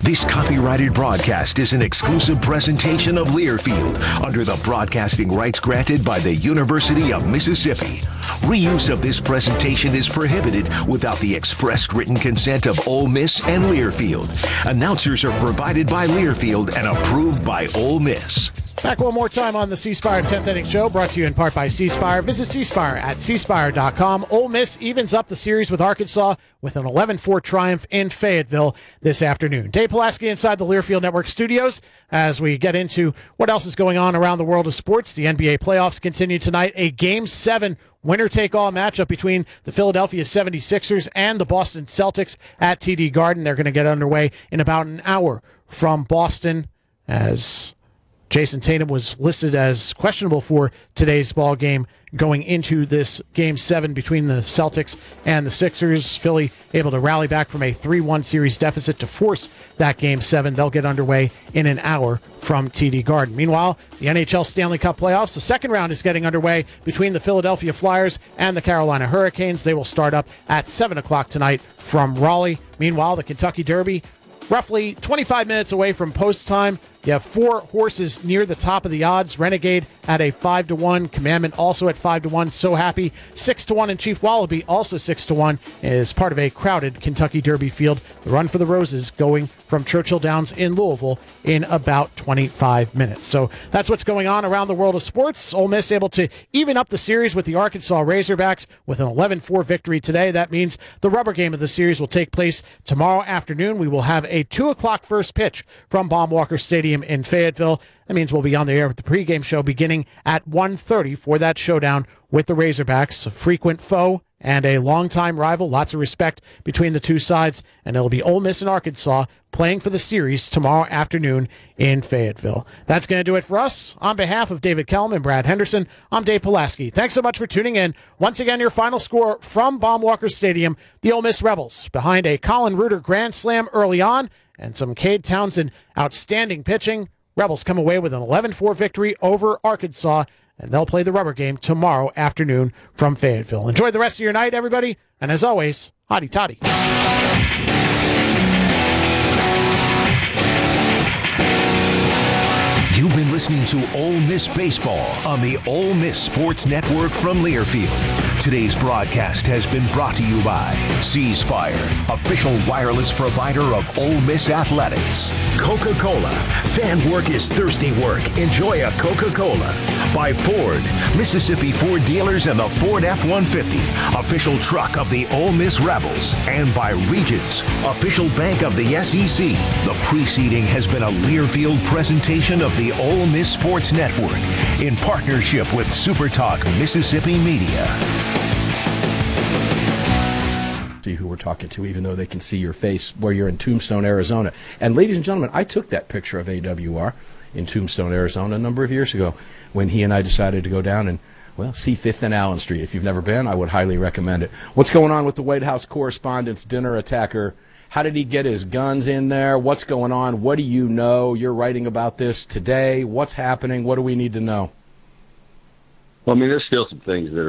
This copyrighted broadcast is an exclusive presentation of Learfield under the broadcasting rights granted by the University of Mississippi. Reuse of this presentation is prohibited without the expressed written consent of Ole Miss and Learfield. Announcers are provided by Learfield and approved by Ole Miss. Back one more time on the C Spire 10th Inning Show, brought to you in part by C Spire. Visit C Spire at cspire.com. Ole Miss evens up the series with Arkansas with an 11-4 triumph in Fayetteville this afternoon. Dave Pulaski inside the Learfield Network studios as we get into what else is going on around the world of sports. The NBA playoffs continue tonight. A Game 7 winner-take-all matchup between the Philadelphia 76ers and the Boston Celtics at TD Garden. They're going to get underway in about an hour from Boston as Jason Tatum was listed as questionable for today's ball game going into this Game 7 between the Celtics and the Sixers. Philly able to rally back from a 3-1 series deficit to force that Game 7. They'll get underway in an hour from TD Garden. Meanwhile, the NHL Stanley Cup playoffs, the second round is getting underway between the Philadelphia Flyers and the Carolina Hurricanes. They will start up at 7 o'clock tonight from Raleigh. Meanwhile, the Kentucky Derby, roughly 25 minutes away from post time. You have four horses near the top of the odds. Renegade at a 5-1. Commandment also at 5-1. So Happy 6-1. And Chief Wallaby also 6-1 is part of a crowded Kentucky Derby field. The Run for the Roses going from Churchill Downs in Louisville in about 25 minutes. So that's what's going on around the world of sports. Ole Miss able to even up the series with the Arkansas Razorbacks with an 11-4 victory today. That means the rubber game of the series will take place tomorrow afternoon. We will have a 2 o'clock first pitch from Baum-Walker Stadium in Fayetteville. That means we'll be on the air with the pregame show beginning at 1:30 for that showdown with the Razorbacks, a frequent foe and a longtime rival. Lots of respect between the two sides, and it'll be Ole Miss and Arkansas playing for the series tomorrow afternoon in Fayetteville. That's going to do it for us. On behalf of David Kellum and Brad Henderson, I'm Dave Pulaski. Thanks so much for tuning in. Once again, your final score from Baum-Walker Stadium, the Ole Miss Rebels, behind a Colin Reuter grand slam early on and some Cade Townsend outstanding pitching. Rebels come away with an 11-4 victory over Arkansas, and they'll play the rubber game tomorrow afternoon from Fayetteville. Enjoy the rest of your night, everybody, and as always, hotty toddy. You've been listening to Ole Miss Baseball on the Ole Miss Sports Network from Learfield. Today's broadcast has been brought to you by C Spire, official wireless provider of Ole Miss Athletics. Coca-Cola. Fan work is thirsty work. Enjoy a Coca-Cola. By Ford, Mississippi Ford dealers and the Ford F-150, official truck of the Ole Miss Rebels. And by Regions, official bank of the SEC. The preceding has been a Learfield presentation of the Ole Miss Sports Network in partnership with SuperTalk Mississippi Media. See who we're talking to, even though they can see your face where you're in Tombstone, Arizona. And ladies and gentlemen, I took that picture of AWR in Tombstone, Arizona a number of years ago when he and I decided to go down and, well, see 5th and Allen Street. If you've never been, I would highly recommend it. What's going on with the White House Correspondents' Dinner Attacker? How did he get his guns in there? What's going on? What do you know? You're writing about this today. What's happening? What do we need to know? Well, I mean, there's still some things that